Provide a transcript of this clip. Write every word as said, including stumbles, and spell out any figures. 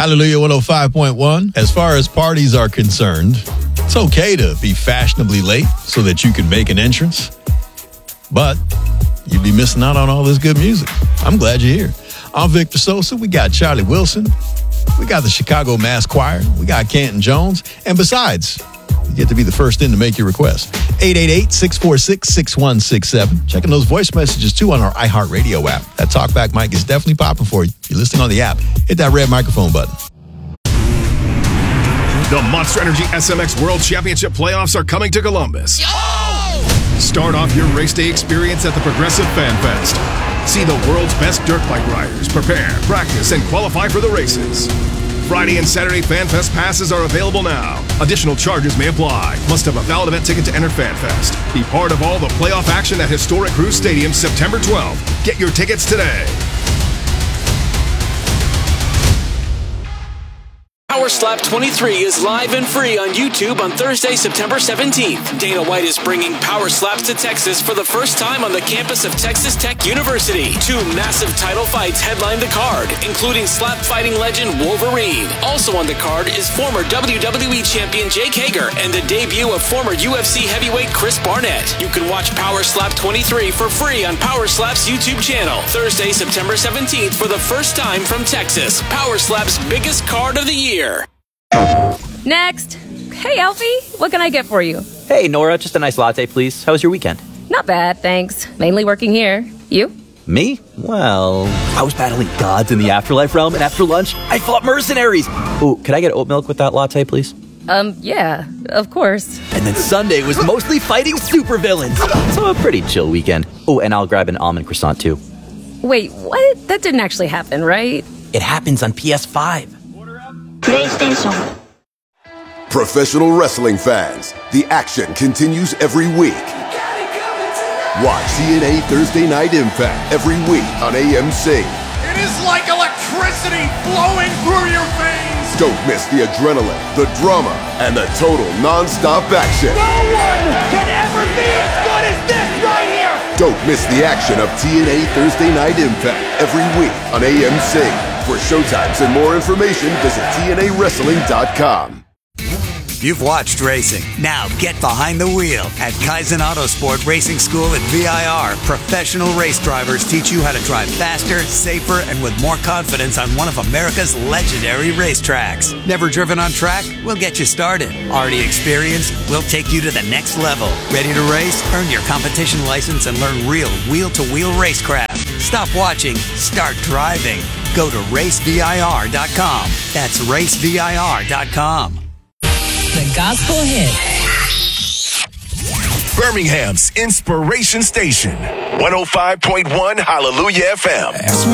Hallelujah one oh five point one. As far as parties are concerned, it's okay to be fashionably late so that you can make an entrance. But you'd be missing out on all this good music. I'm glad you're here. I'm Victor Sosa. We got Charlie Wilson. We got the Chicago Mass Choir. We got Canton Jones. And besides, you get to be the first in to make your request. eight eight eight, six four six, six one six seven. Checking those voice messages, too, on our iHeartRadio app. That talkback mic is definitely popping for you. If you're listening on the app, hit that red microphone button. The Monster Energy S M X World Championship playoffs are coming to Columbus. Yo! Start off your race day experience at the Progressive Fan Fest. See the world's best dirt bike riders prepare, practice, and qualify for the races. Friday and Saturday Fan Fest passes are available now. Additional charges may apply. Must have a valid event ticket to enter Fan Fest. Be part of all the playoff action at Historic Cruise Stadium September twelfth. Get your tickets today. Power Slap twenty-three is live and free on YouTube on Thursday, September seventeenth. Dana White is bringing Power Slaps to Texas for the first time on the campus of Texas Tech University. Two massive title fights headline the card, including slap fighting legend Wolverine. Also on the card is former W W E champion Jake Hager and the debut of former U F C heavyweight Chris Barnett. You can watch Power Slap twenty-three for free on Power Slap's YouTube channel. Thursday, September seventeenth for the first time from Texas. Power Slap's biggest card of the year. Next. Hey, Alfie. What can I get for you? Hey, Nora. Just a nice latte, please. How was your weekend? Not bad, thanks. Mainly working here. You? Me? Well, I was battling gods in the afterlife realm, and after lunch, I fought mercenaries. Ooh, could I get oat milk with that latte, please? Um, yeah, of course. And then Sunday was mostly fighting supervillains. So a pretty chill weekend. Oh, and I'll grab an almond croissant, too. Wait, what? That didn't actually happen, right? It happens on P S five. PlayStation. Professional wrestling fans, the action continues every week. Watch T N A Thursday Night Impact every week on A M C. It is like electricity flowing through your veins. Don't miss the adrenaline, the drama, and the total non-stop action. No one can ever be as good as this right here. Don't miss the action of T N A Thursday Night Impact every week on A M C. For showtimes and more information, visit T N A wrestling dot com. You've watched racing. Now get behind the wheel. At Kaizen Autosport Racing School at V I R, professional race drivers teach you how to drive faster, safer, and with more confidence on one of America's legendary racetracks. Never driven on track? We'll get you started. Already experienced? We'll take you to the next level. Ready to race? Earn your competition license and learn real wheel-to-wheel racecraft. Stop watching. Start driving. Go to race V I R dot com. That's race V I R dot com. The Gospel Hit. Birmingham's Inspiration Station. one oh five point one Hallelujah F M.